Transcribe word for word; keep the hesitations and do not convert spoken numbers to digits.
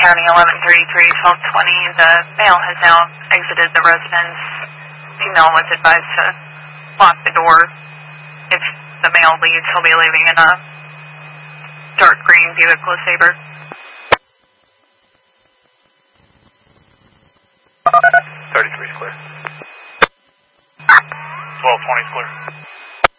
County, eleven thirty-three, twelve twenty. The male has now exited the residence. Female was advised to lock the door. If the male leaves, he'll be leaving in a dark green Buick LeSabre. thirty-three is clear. twelve twenty is clear.